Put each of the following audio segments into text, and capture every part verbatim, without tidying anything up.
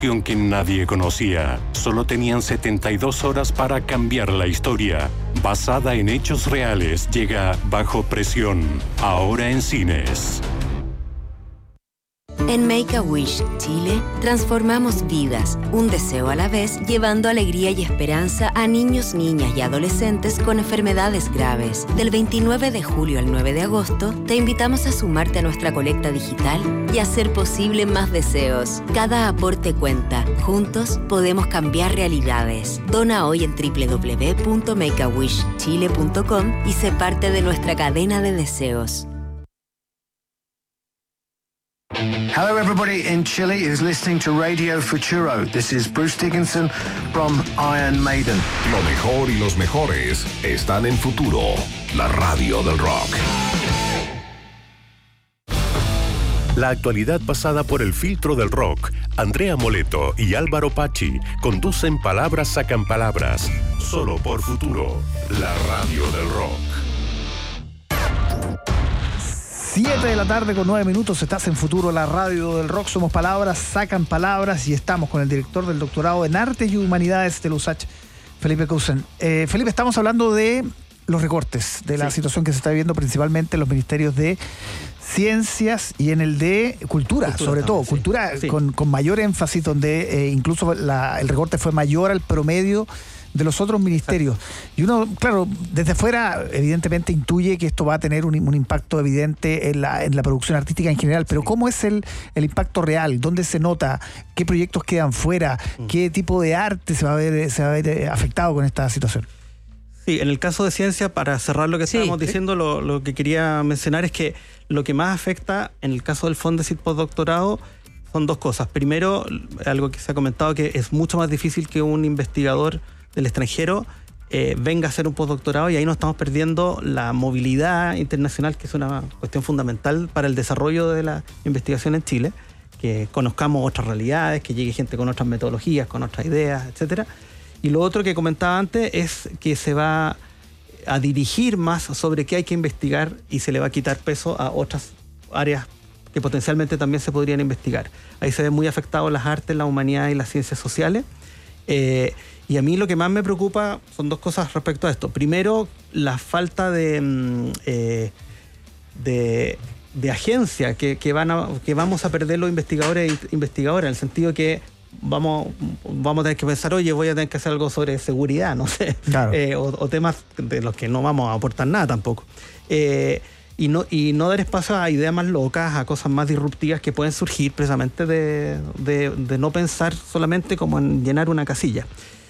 que nadie conocía. Solo tenían setenta y dos horas para cambiar la historia. Basada en hechos reales, llega Bajo Presión, ahora en cines. En Make-A-Wish Chile transformamos vidas, un deseo a la vez, llevando alegría y esperanza a niños, niñas y adolescentes con enfermedades graves. Del veintinueve de julio al nueve de agosto, te invitamos a sumarte a nuestra colecta digital y hacer posible más deseos. Cada aporte cuenta. Juntos podemos cambiar realidades. Dona hoy en doble u doble u doble u punto make a wish chile punto com y sé parte de nuestra cadena de deseos. Hello everybody in Chile is listening to Radio Futuro. This is Bruce Dickinson from Iron Maiden. Lo mejor y los mejores están en Futuro, la radio del rock. La actualidad pasada por el filtro del rock. Andrea Moleto y Álvaro Pachi conducen Palabras Sacan Palabras, solo por Futuro, la radio del rock. siete de la tarde con nueve minutos, estás en Futuro, la radio del rock. Somos Palabras Sacan Palabras y estamos con el director del doctorado en Artes y Humanidades de la U S A C H, Felipe Cousen. Eh, Felipe, estamos hablando de los recortes, de la sí. situación que se está viviendo principalmente en los ministerios de Ciencias y en el de Cultura, cultura sobre todo, sí. Cultura sí. Con, con mayor énfasis, donde eh, incluso la, el recorte fue mayor al promedio de los otros ministerios. Y uno, claro, desde afuera evidentemente intuye que esto va a tener un, un impacto evidente en la, en la producción artística en general, pero ¿cómo es el, el impacto real? ¿Dónde se nota? ¿Qué proyectos quedan fuera? ¿Qué tipo de arte se va a ver, se va a ver afectado con esta situación? Sí, en el caso de ciencia, para cerrar lo que sí, estábamos diciendo, lo, lo que quería mencionar es que lo que más afecta en el caso del Fondesit postdoctorado son dos cosas. Primero, algo que se ha comentado, que es mucho más difícil que un investigador del extranjero eh, venga a hacer un postdoctorado, y ahí nos estamos perdiendo la movilidad internacional, que es una cuestión fundamental para el desarrollo de la investigación en Chile, que conozcamos otras realidades, que llegue gente con otras metodologías, con otras ideas, etcétera. Y lo otro que comentaba antes es que se va a dirigir más sobre qué hay que investigar y se le va a quitar peso a otras áreas que potencialmente también se podrían investigar. Ahí se ven muy afectados las artes, la humanidad y las ciencias sociales. Eh, y a mí lo que más me preocupa son dos cosas respecto a esto. Primero, la falta de, eh, de, de agencia que, que, van a, que vamos a perder los investigadores e investigadoras, en el sentido que vamos, vamos a tener que pensar, oye, voy a tener que hacer algo sobre seguridad, no sé, claro. eh, o, o temas de los que no vamos a aportar nada tampoco. Eh, y, no, y no dar espacio a ideas más locas, a cosas más disruptivas que pueden surgir precisamente de, de, de no pensar solamente como en llenar una casilla.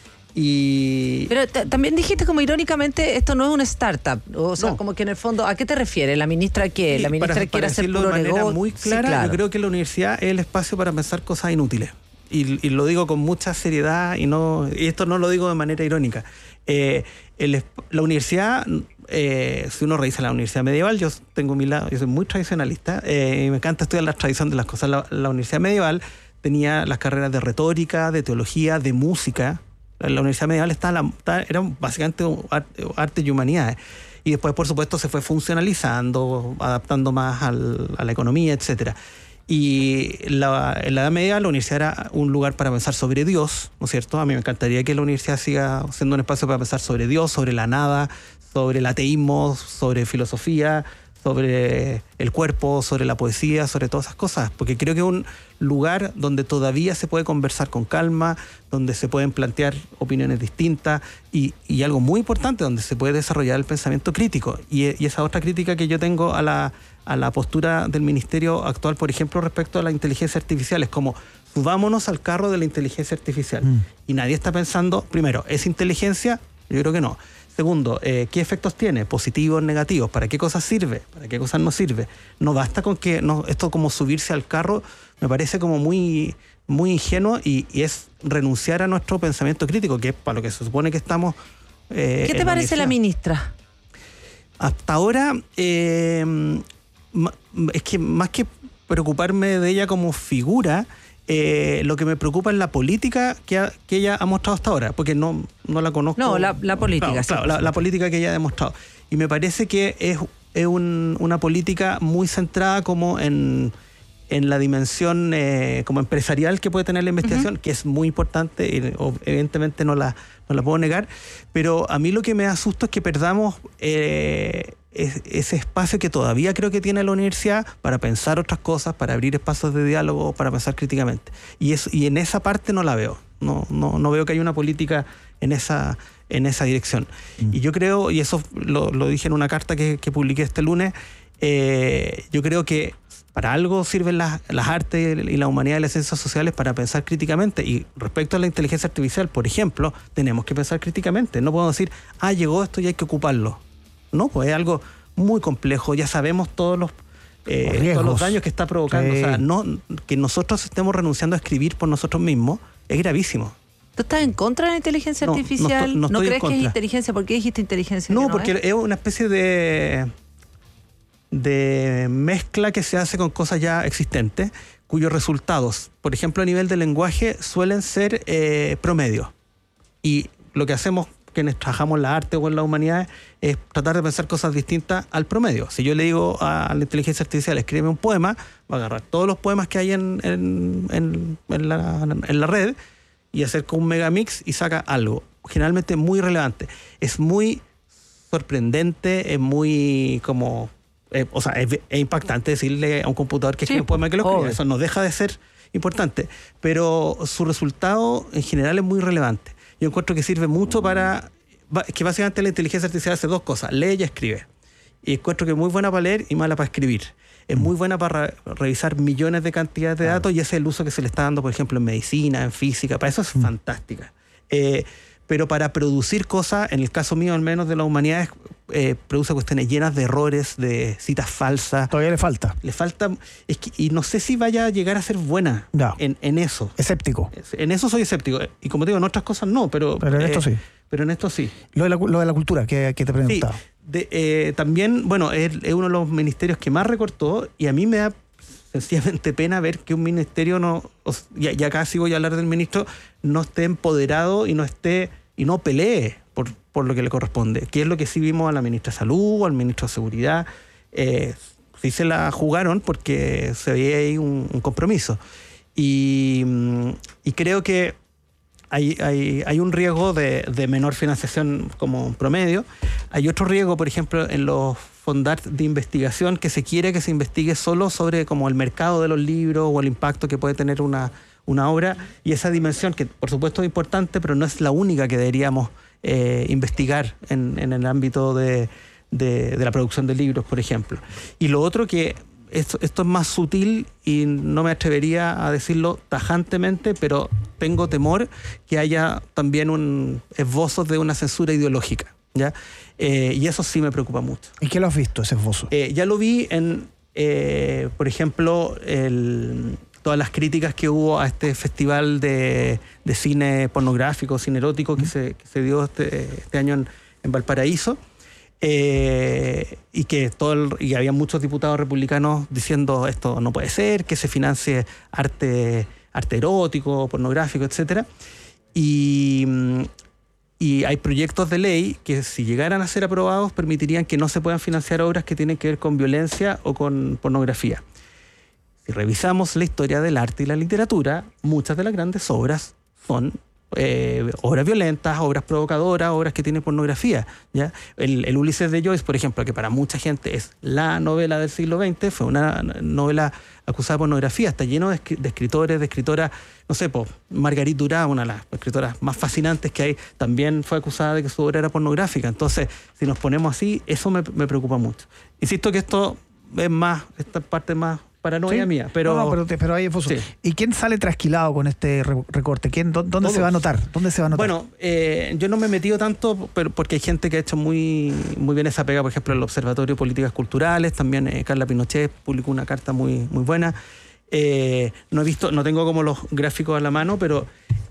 Y... Pero t- también dijiste como irónicamente, esto no es una startup, o sea, no. Como que en el fondo, ¿a qué te refieres? ¿La ministra qué? Sí, ¿La ministra para, quiere para hacer puro puro de manera negocio? muy clara, sí, claro. Yo creo que la universidad es el espacio para pensar cosas inútiles. Y, y lo digo con mucha seriedad, y no y esto no lo digo de manera irónica. Eh, el, la universidad, eh, si uno revisa la universidad medieval, yo tengo mi lado, yo soy muy tradicionalista, eh, y me encanta estudiar la tradición de las cosas. La, la universidad medieval tenía las carreras de retórica, de teología, de música. La universidad medieval está la, está, era básicamente arte, arte y humanidades. Y después, por supuesto, se fue funcionalizando, adaptando más al, a la economía, etcétera. Y la, en la Edad Media la universidad era un lugar para pensar sobre Dios, ¿no es cierto? A mí me encantaría que la universidad siga siendo un espacio para pensar sobre Dios, sobre la nada, sobre el ateísmo, sobre filosofía, sobre el cuerpo, sobre la poesía, sobre todas esas cosas, porque creo que es un lugar donde todavía se puede conversar con calma, donde se pueden plantear opiniones distintas y, y algo muy importante, donde se puede desarrollar el pensamiento crítico. Y, y esa otra crítica que yo tengo a la, a la postura del ministerio actual, por ejemplo, respecto a la inteligencia artificial, es como, subámonos al carro de la inteligencia artificial. Mm. Y nadie está pensando, primero, ¿es inteligencia? Yo creo que no. Segundo, eh, ¿qué efectos tiene? Positivos, negativos. ¿Para qué cosas sirve? ¿Para qué cosas no sirve? No basta con que no, esto como subirse al carro me parece como muy, muy ingenuo y, y es renunciar a nuestro pensamiento crítico, que es para lo que se supone que estamos... Eh, ¿Qué te parece la ministra? Hasta ahora, eh, es que más que preocuparme de ella como figura... Eh, lo que me preocupa es la política que, ha, que ella ha mostrado hasta ahora, porque no, no la conozco. No, la, la política. Claro, sí, claro, la, la política que ella ha demostrado. Y me parece que es, es un, una política muy centrada como en, en la dimensión eh, como empresarial que puede tener la investigación, uh-huh. que es muy importante y evidentemente no la, no la puedo negar, pero a mí lo que me asusta es que perdamos eh, es, ese espacio que todavía creo que tiene la universidad para pensar otras cosas, para abrir espacios de diálogo, para pensar críticamente. Y, es, y en esa parte no la veo, no, no, no veo que haya una política en esa, en esa dirección. Uh-huh. Y yo creo, y eso lo, lo dije en una carta que, que publiqué este lunes, eh, yo creo que para algo sirven las, las artes y la humanidad y las ciencias sociales, para pensar críticamente. Y respecto a la inteligencia artificial, por ejemplo, tenemos que pensar críticamente. No podemos decir, ah, llegó esto y hay que ocuparlo. No, pues es algo muy complejo. Ya sabemos todos los, eh, todos los daños que está provocando. Sí. O sea, no, que nosotros estemos renunciando a escribir por nosotros mismos es gravísimo. ¿Tú estás en contra de la inteligencia no, artificial? No, no, ¿No crees que es inteligencia? ¿Por qué dijiste inteligencia? No, no porque es? es una especie de... de mezcla que se hace con cosas ya existentes, cuyos resultados, por ejemplo, a nivel de lenguaje, suelen ser eh, promedio. Y lo que hacemos quienes trabajamos en la arte o en la humanidad es tratar de pensar cosas distintas al promedio. Si yo le digo a la inteligencia artificial, escribe un poema, va a agarrar todos los poemas que hay en, en, en, en, la, en la red y hacer con un megamix y saca algo, generalmente muy relevante. Es muy sorprendente, es muy como... Eh, o sea, es, es impactante decirle a un computador que escribe sí, un poema que lo escribe. Eso no deja de ser importante. Pero su resultado en general es muy relevante. Yo encuentro que sirve mucho para... que básicamente la inteligencia artificial hace dos cosas. Lee y escribe. Y encuentro que es muy buena para leer y mala para escribir. Es muy buena para re- revisar millones de cantidades de datos, y ese es el uso que se le está dando, por ejemplo, en medicina, en física. Para eso es mm. fantástica. Eh, pero para producir cosas, en el caso mío al menos de las humanidades, eh, produce cuestiones llenas de errores, de citas falsas. Todavía le falta. Le falta, es que, y no sé si vaya a llegar a ser buena no. en, en eso. Escéptico. En eso soy escéptico. Y como te digo, en otras cosas no, pero... Pero en eh, esto sí. Pero en esto sí. Lo de la, lo de la cultura que, que te preguntaba. Sí. De, eh, también, bueno, es, es uno de los ministerios que más recortó, y a mí me da sencillamente pena ver que un ministerio no, y, y acá sí voy a hablar del ministro, no esté empoderado y no esté y no pelee por, por lo que le corresponde, que es lo que sí vimos a la ministra de Salud o al ministro de Seguridad. Eh, sí se la jugaron porque se veía ahí un, un compromiso. Y, y creo que Hay, hay, hay un riesgo de, de menor financiación como promedio. Hay otro riesgo, por ejemplo, en los fondos de investigación, que se quiere que se investigue solo sobre como el mercado de los libros o el impacto que puede tener una, una obra, y esa dimensión que por supuesto es importante, pero no es la única que deberíamos eh, investigar en, en el ámbito de, de, de la producción de libros, por ejemplo. Y lo otro que... Esto, esto es más sutil y no me atrevería a decirlo tajantemente, pero tengo temor que haya también un esbozo de una censura ideológica, ¿ya? Eh, y eso sí me preocupa mucho. ¿Y qué lo has visto, ese esbozo? Eh, ya lo vi en, eh, por ejemplo, el, todas las críticas que hubo a este festival de, de cine pornográfico, cine erótico, que, ¿Mm? se, que se dio este, este año en, en Valparaíso. Eh, y que todo el, y había muchos diputados republicanos diciendo esto no puede ser, que se financie arte, arte erótico, pornográfico, etcétera. Y, y hay proyectos de ley que, si llegaran a ser aprobados, permitirían que no se puedan financiar obras que tienen que ver con violencia o con pornografía. Si revisamos la historia del arte y la literatura, muchas de las grandes obras son Eh, obras violentas, obras provocadoras, obras que tienen pornografía, ¿ya? El, el Ulises de Joyce, por ejemplo, que para mucha gente es la novela del siglo veinte, fue una novela acusada de pornografía. Está lleno de, de escritores, de escritoras, no sé, pues, Marguerite Duras, una de las escritoras más fascinantes que hay, también fue acusada de que su obra era pornográfica. Entonces, si nos ponemos así, eso me, me preocupa mucho. Insisto que esto es más, esta parte más paranoia, sí, mía, pero... No, no, pero, te, pero hay esfuerzo. Sí. ¿Y quién sale trasquilado con este recorte? ¿Quién, ¿Dónde Todos. se va a notar? ¿Dónde se va a notar? Bueno, eh, yo no me he metido tanto, pero porque hay gente que ha hecho muy, muy bien esa pega, por ejemplo, el Observatorio de Políticas Culturales, también eh, Carla Pinochet publicó una carta muy, muy buena. Eh, no he visto, no tengo como los gráficos a la mano, pero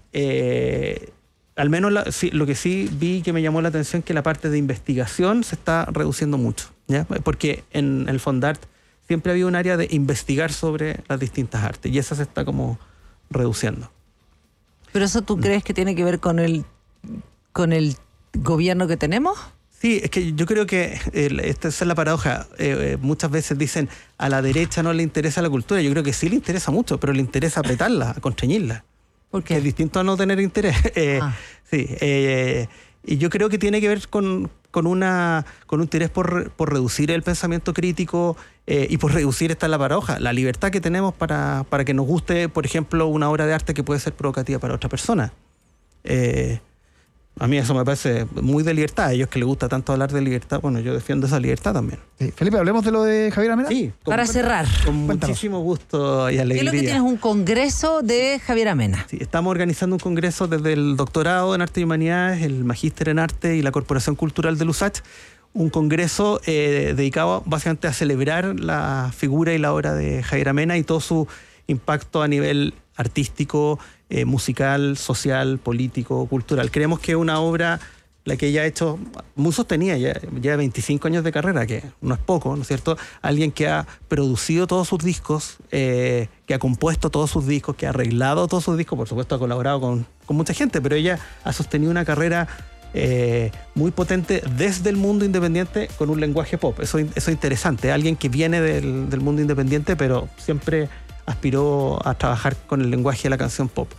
eh, al menos la, sí, lo que sí vi que me llamó la atención, que la parte de investigación se está reduciendo mucho, ¿ya? Porque en el Fondart siempre ha habido un área de investigar sobre las distintas artes, y esa se está como reduciendo. ¿Pero eso tú crees que tiene que ver con el, con el gobierno que tenemos? Sí, es que yo creo que eh, esta es la paradoja. Eh, eh, muchas veces dicen a la derecha no le interesa la cultura. Yo creo que sí le interesa mucho, pero le interesa apretarla, constreñirla. ¿Por qué? Que es distinto a no tener interés. Eh, Ah. Sí, eh, y yo creo que tiene que ver con, con, una, con un interés por, por reducir el pensamiento crítico eh, y por reducir, esta es la paradoja, la libertad que tenemos para, para que nos guste, por ejemplo, una obra de arte que puede ser provocativa para otra persona. Eh, A mí eso me parece muy de libertad. A ellos que les gusta tanto hablar de libertad, bueno, yo defiendo esa libertad también. Sí. Felipe, hablemos de lo de Javier Amena. Sí. Con, Para cerrar, Con Cuéntanos. muchísimo gusto y ¿qué alegría. es lo que tienes? Un congreso de Javier Amena. Sí, estamos organizando un congreso desde el doctorado en Arte y Humanidades, el magíster en Arte y la Corporación Cultural de Lusach. Un congreso eh, dedicado básicamente a celebrar la figura y la obra de Javier Amena y todo su impacto a nivel artístico, eh, musical, social, político, cultural. Creemos que es una obra, la que ella ha hecho, muy sostenida, ya, ya veinticinco años de carrera, que no es poco, ¿no es cierto? Alguien que ha producido todos sus discos, eh, que ha compuesto todos sus discos, que ha arreglado todos sus discos, por supuesto ha colaborado con, con mucha gente, pero ella ha sostenido una carrera eh, muy potente desde el mundo independiente con un lenguaje pop. Eso, eso es interesante. Alguien que viene del, del mundo independiente, pero siempre aspiró a trabajar con el lenguaje de la canción pop.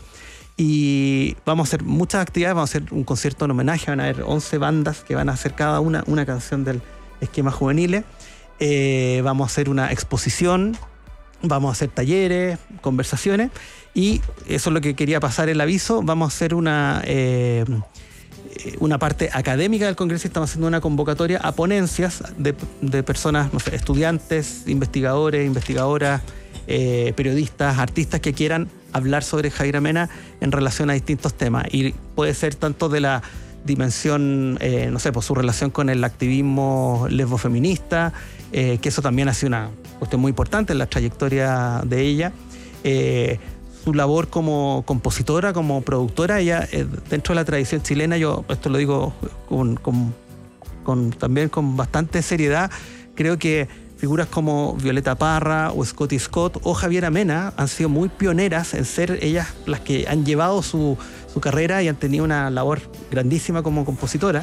Y vamos a hacer muchas actividades, vamos a hacer un concierto en homenaje, van a haber once bandas que van a hacer cada una una canción del esquema juveniles. Eh, vamos a hacer una exposición, vamos a hacer talleres, conversaciones, y eso es lo que quería pasar el aviso. Vamos a hacer una, eh, una parte académica del congreso, y estamos haciendo una convocatoria a ponencias de, de personas, no sé, estudiantes, investigadores, investigadoras, eh, periodistas, artistas que quieran hablar sobre Javier Amena en relación a distintos temas. Y puede ser tanto de la dimensión, eh, no sé, por su relación con el activismo lesbofeminista, eh, que eso también ha sido una cuestión muy importante en la trayectoria de ella. Eh, su labor como compositora, como productora, ella, eh, dentro de la tradición chilena, yo esto lo digo con, con, con, también con bastante seriedad, creo que figuras como Violeta Parra o Scotty Scott o Javier Amena han sido muy pioneras en ser ellas las que han llevado su, su carrera y han tenido una labor grandísima como compositora.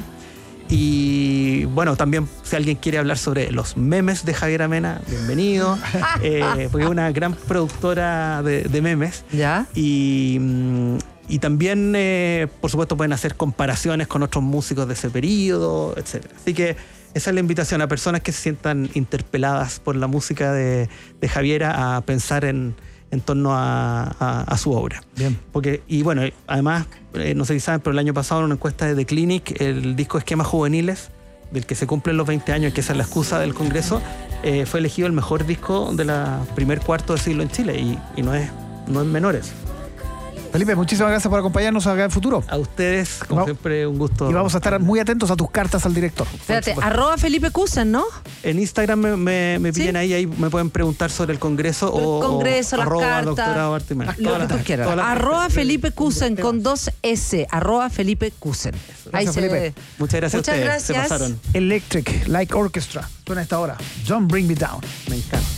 Y bueno, también si alguien quiere hablar sobre los memes de Javier Amena, bienvenido, eh, porque es una gran productora de, de memes. ¿Ya? Y, y también, eh, por supuesto, pueden hacer comparaciones con otros músicos de ese periodo, etcétera. Así que esa es la invitación a personas que se sientan interpeladas por la música de, de Javiera a pensar en, en torno a, a, a su obra. Bien. Porque, y bueno, además, eh, no sé si saben, pero el año pasado en una encuesta de The Clinic, el disco Esquemas Juveniles, del que se cumplen los veinte años, que esa es la excusa del Congreso, eh, fue elegido el mejor disco de la primer cuarto de siglo en Chile, y, y no es, no es menor eso. Felipe, muchísimas gracias por acompañarnos acá en Futuro. A ustedes, como Vamos. siempre, un gusto. Y vamos a estar muy atentos a tus cartas al director. Espérate, arroba Felipe Cusen, ¿no? En Instagram me, me, me pillan ¿Sí? ahí, ahí me pueden preguntar sobre el Congreso El o, Congreso, o las arroba cartas, doctorado Arte y Humanidades. Lo Todas que las- tú quieras. todas las- Arroba Felipe Cusen con dos S. Arroba Felipe Cusen. Gracias, Felipe. Muchas gracias Muchas a ustedes, se gracias. pasaron. Electric, Like Orchestra. Suena a esta hora. Don't Bring Me Down. Me encanta.